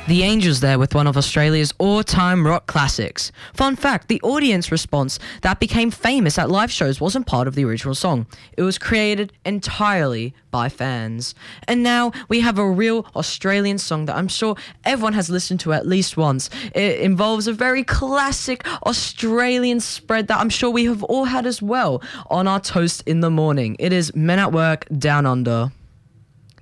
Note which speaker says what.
Speaker 1: The Angels there with one of Australia's all-time rock classics. Fun fact, the audience response that became famous at live shows wasn't part of the original song. It was created entirely by fans. And now we have a real Australian song that I'm sure everyone has listened to at least once. It involves a very classic Australian spread that I'm sure we have all had as well on our toast in the morning. It is Men at Work, Down Under.